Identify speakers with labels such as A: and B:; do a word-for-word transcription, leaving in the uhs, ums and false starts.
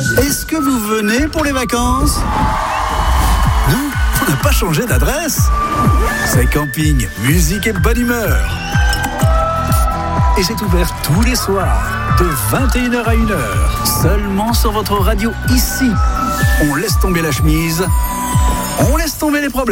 A: Est-ce que vous venez pour les vacances ? Non, on n'a pas changé d'adresse. C'est camping, musique et bonne humeur. Et c'est ouvert tous les soirs, de vingt et une heures à une heure, seulement sur votre radio ici. On laisse tomber la chemise, on laisse tomber les problèmes.